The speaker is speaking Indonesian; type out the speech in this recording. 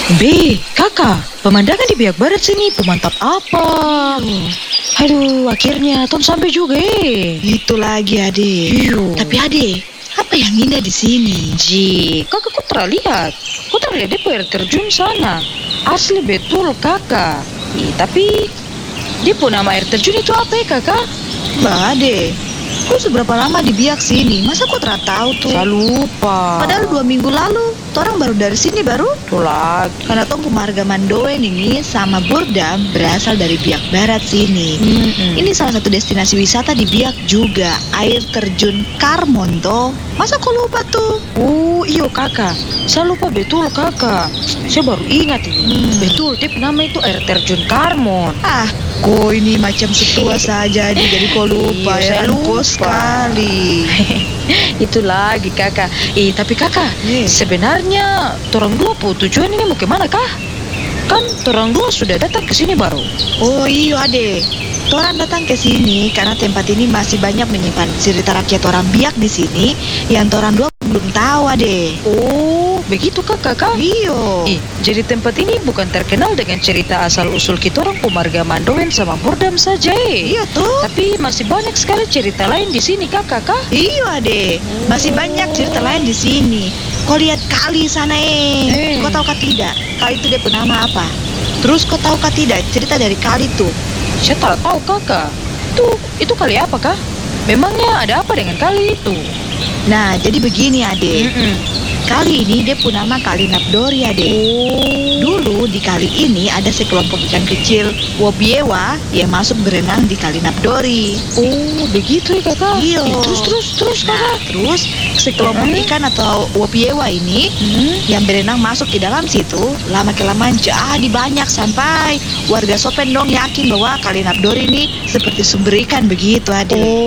Kakak, pemandangan di Biak Barat sini pemantap apa? Aduh, akhirnya Tom sampai juga Itu lagi Ade. Iyo. Tapi Ade, apa yang indah di sini? Kakak kok pernah lihat? Kok pernah lihat air terjun sana? Asli betul kakak. Tapi dia pun nama air terjun itu apa ya kakak? Bah Ade, kau seberapa lama di Biak sini? Masa kau tak tahu tuh? Saya lupa. Padahal 2 minggu lalu, orang baru dari sini baru. Tuh lagi. Karena tong pemarga Mandoen ini sama Burdam berasal dari Biak Barat sini. Ini salah satu destinasi wisata di Biak juga, air terjun Karmon toh. Masa kau lupa tuh? Oh iyo kakak, saya lupa betul kakak. Saya baru ingat ini. Betul, tip nama itu air terjun Karmon. Kau ini macam setua saja jadi kau lupa. Iya, saya Kau lupa. sekali. Itu lagi kakak. Tapi kakak, sebenarnya torang dua tujuan ini mau kemana kah? Kan torang dua sudah datang ke sini baru. Oh iya Ade, orang datang ke sini karena tempat ini masih banyak menyimpan cerita rakyat orang Biak di sini yang orang dua belum tahu Ade. Oh, begitu kah kakak? Iyo. Jadi tempat ini bukan terkenal dengan cerita asal-usul kita orang pemarga Mandoen sama Burdam saja Iya tuh. Tapi masih banyak sekali cerita lain di sini kakak. Iyo Ade, masih banyak cerita lain di sini. Kau lihat kali sana Kau tahu kah tidak? Kali itu dia punya nama apa? Terus kau tahu kah tidak cerita dari kali itu? Saya tak tahu kakak. Itu kali apa kah? Memangnya ada apa dengan kali itu? Nah, jadi begini Ade. Kali ini dia punya nama Kali Napdori Ade. Dulu di kali ini ada sekelompok ikan kecil Wobiewa yang masuk berenang di Kali Napdori. Oh, begitu ya kakak? Iya. Terus Nah, kakak? terus sekelompok ikan atau Wobiewa ini yang berenang masuk ke dalam situ, lama kelamaan jadi banyak sampai warga Sopendong yakin bahwa Kali Napdori ini seperti sumber ikan begitu Ade.